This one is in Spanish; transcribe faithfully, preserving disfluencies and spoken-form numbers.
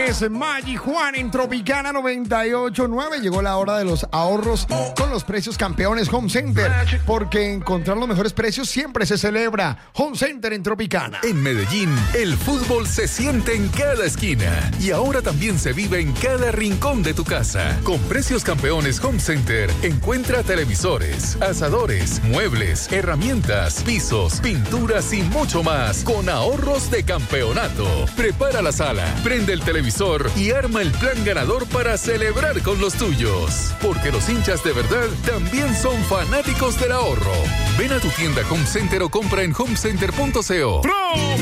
es Maggi Juan en Tropicana noventa y ocho punto nueve. Llegó la hora de los ahorros con los precios campeones Home Center, porque encontrar los mejores precios siempre se celebra. Home Center en Tropicana. En Medellín, el fútbol se siente en cada esquina y ahora también se vive en cada rincón de tu casa. Con precios campeones Home Center, encuentra televisores, asadores, muebles, herramientas, pisos, pinturas y mucho más con ahorros de campeonato. Prepara la sala, prende el televisor y arma el plan ganador para celebrar con los tuyos. Porque los hinchas de verdad también son fanáticos del ahorro. Ven a tu tienda Home Center o compra en homecenter punto co.